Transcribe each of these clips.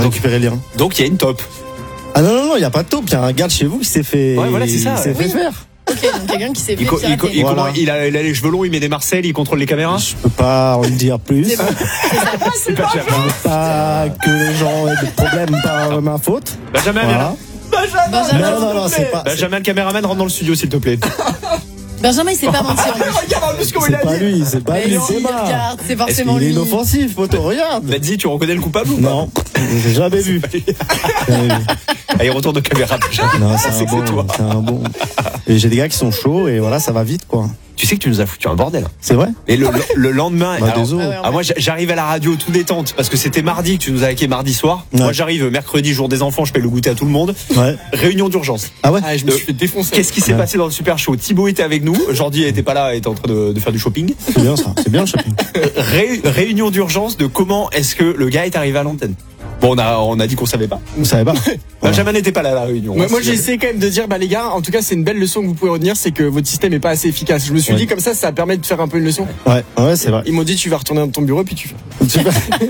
récupérer le lien. Donc il y a une taupe. Ah non, il n'y a pas de taupe, il y a un gars de chez vous qui s'est fait, Ouais, voilà, c'est ça, il s'est fait faire. Ok, donc quelqu'un qui s'est fait pirater. Il a les cheveux longs, il met des marcelles, il contrôle les caméras. Je peux pas en dire plus. C'est bon. C'est pas Je veux pas que les gens aient des problèmes par ma faute. Benjamin, viens là. Benjamin, Non, c'est pas. Benjamin, le caméraman, rentre dans le studio, s'il te plaît. Benjamin, il s'est pas menti en plus. Regarde en plus comment il C'est a pas dit. lui, c'est pas Mais lui, non, c'est il moi. regarde, c'est forcément Il est lui. inoffensif, photo, regarde. Vas-y, tu reconnais le coupable ou pas? Non, j'ai jamais vu. Jamais vu. Allez, retourne de caméra. Non, c'est C'est un que c'est toi. bon, c'est un bon. Et j'ai des gars qui sont chauds et voilà, ça va vite, quoi. Tu sais que tu nous as foutu un bordel. C'est vrai? Et le lendemain, Bah, alors, désolé. moi j'arrive à la radio tout détente parce que c'était mardi que tu nous as hacké mardi soir. Ouais. Moi j'arrive mercredi, jour des enfants, je paye le goûter à tout le monde. Ouais. Réunion d'urgence. Ah ouais? Ah, je me suis fait défoncer. Qu'est-ce qui s'est Ouais. passé dans le super show? Thibaut était avec nous, Jordi était pas là, était en train de faire du shopping. C'est bien ça, c'est bien le shopping. Réunion d'urgence de comment est-ce que le gars est arrivé à l'antenne. Bon, on a dit qu'on savait pas. Vous savez pas? Benjamin n'était pas là à la réunion. Moi j'ai essayé quand même de dire, bah les gars, en tout cas c'est une belle leçon que vous pouvez retenir, c'est que votre système est pas assez efficace. Je me suis Ouais. dit comme ça permet de faire un peu une leçon. Ouais, c'est vrai. Ils m'ont dit tu vas retourner dans ton bureau puis tu fais.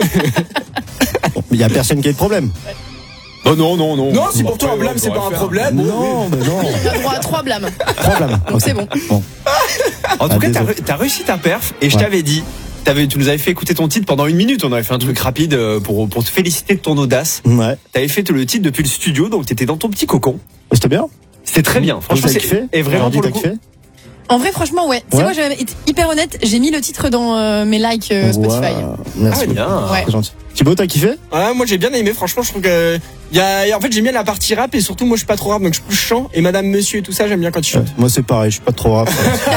Bon, il y a personne qui a de problème. Oh non. Non, si pour toi un blâme c'est pas un problème. Non, mais non. Il a droit à 3 blâmes. Problème. Donc c'est bon. En tout cas, désolé. t'as réussi ta perf et je Ouais. t'avais dit, tu nous avais fait écouter ton titre pendant 1 minute. On avait fait un truc rapide pour te féliciter de ton audace. Ouais. T'avais fait le titre depuis le studio, donc t'étais dans ton petit cocon. C'était bien. C'était très bien. Franchement, T'as kiffé? et vraiment Jordi, pour le t'as coup. kiffé? En vrai, franchement, ouais. C'est Ouais. moi, je vais être hyper honnête. J'ai mis le titre dans mes likes Spotify. Ouais. Merci. Ah, bien. Ouais. C'est gentil. Thibaut, t'as kiffé? Ouais, moi j'ai bien aimé, franchement je trouve que en fait j'aime bien la partie rap et surtout moi je suis pas trop rap donc je suis plus chant et Madame Monsieur et tout ça j'aime bien quand tu chantes. Moi, c'est pareil, je suis pas trop rap.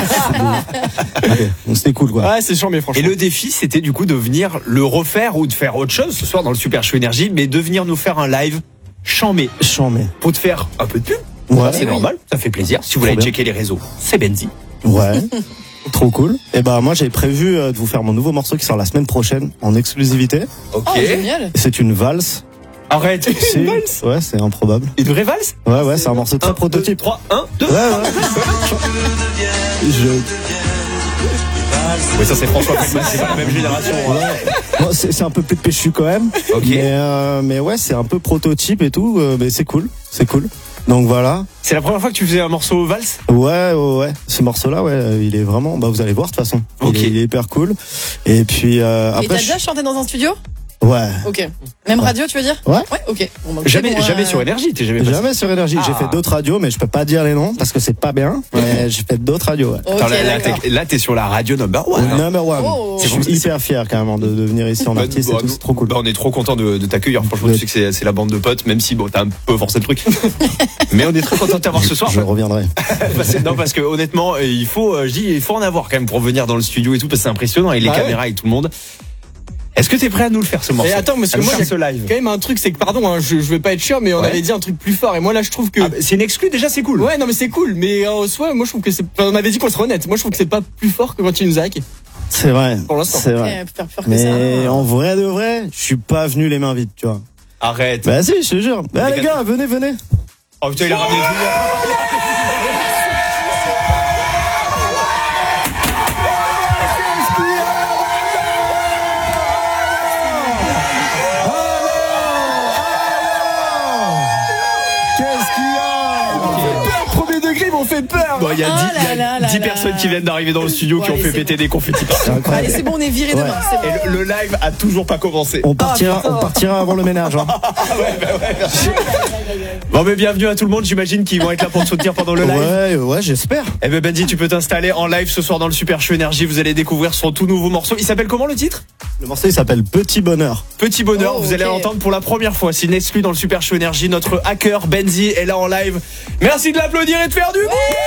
Allez, donc c'était cool, quoi. Ouais, c'est chiant mais Et franchement. le défi, c'était du coup de venir le refaire ou de faire autre chose ce soir dans le Super Show Énergie, mais de venir nous faire un live chambé Chambé. pour te faire un peu de pub. Ouais. C'est oui. normal, ça fait plaisir. Si vous voulez Trop bien. checker les réseaux, c'est Benzi. Ouais. Trop cool. Et bah, moi, j'ai prévu de vous faire mon nouveau morceau qui sort la semaine prochaine en exclusivité. Ok. Oh, génial. C'est une valse. Arrête. C'est- Ouais, c'est improbable. Une vraie valse? Ouais, c'est un morceau très prototype. 3, 1, 2. Ouais. Je... Oui, ça c'est François Feldman, c'est pas la même génération. hein. Bon, c'est un peu plus péchu quand même. Ok. Mais ouais, c'est un peu prototype et tout. Mais c'est cool. C'est cool. Donc voilà. C'est la première fois que tu faisais un morceau valse? Ouais. Ce morceau-là, ouais, il est vraiment. Bah, vous allez voir de toute façon. Ok. Il est hyper cool. Et puis Et après. t'as déjà chanté dans un studio? Ouais. Ok. Même radio, tu veux dire? Ouais. Ouais, ok. Bon, bah, Jamais, bon, jamais sur Énergie, t'es jamais passé. Jamais sur Énergie. J'ai Ah. fait d'autres radios, mais je peux pas dire les noms parce que c'est pas bien. Mais j'ai fait d'autres radios. Ouais. Ok, Attends, d'accord. là, t'es sur la radio number one. hein. Number one. Oh. Je suis hyper fier carrément de venir ici en artiste et tout. C'est trop cool. Bah, on est trop content de t'accueillir. Franchement, Ouais. tu sais que c'est la bande de potes, même si bon, t'as un peu forcé le truc. Mais on est très content de t'avoir ce soir. Je reviendrai. Non, parce que honnêtement, il faut en avoir quand même pour venir dans le studio et tout, parce que c'est impressionnant avec les Bah ouais. caméras et tout le monde. Est-ce que t'es prêt à nous le faire ce morceau? Et attends, parce À que nous moi, faire j'ai ce live. quand même un truc, c'est que pardon, hein, je vais pas être chiant, mais on Ouais. avait dit un truc plus fort. Et moi là, je trouve que. Ah, c'est une exclue déjà, c'est cool. Ouais, non, mais c'est cool. Mais en soi, moi je trouve que c'est. Enfin, on avait dit qu'on serait honnête. Moi je trouve que c'est pas plus fort que quand tu nous as hacké. C'est vrai. Pour l'instant. C'est vrai. Ouais, faire peur que ça. Mais en vrai de vrai, je suis pas venu les mains vides, tu vois. Arrête. Bah si, je te jure. Bah Mais les gars, venez. Oh putain, il a ramené tout le monde. Qu'est-ce qu'il y a? Premier degré, ils m'ont fait peur. Bon, il y a Oh 10, il y a là là 10 là personnes là. qui viennent d'arriver dans le studio qui Ouais, ont fait c'est péter bon. des confettis. C'est Allez, incroyable. c'est bon, on est viré Ouais. demain. C'est bon. Et le live a toujours pas commencé. On partira avant le ménage. Hein. Bon, mais bienvenue à tout le monde. J'imagine qu'ils vont être là pour te soutenir pendant le live. Ouais, j'espère. Eh ben Benji, tu peux t'installer en live ce soir dans le Super Show Énergie. Vous allez découvrir son tout nouveau morceau. Il s'appelle comment le titre? Le morceau il s'appelle Petit Bonheur. Petit bonheur. Oh, Vous allez ok. l'entendre pour la première fois. C'est une exclue dans le Super Show Énergie. Notre hacker Benji est là en live. Merci de l'applaudir et de faire du bruit.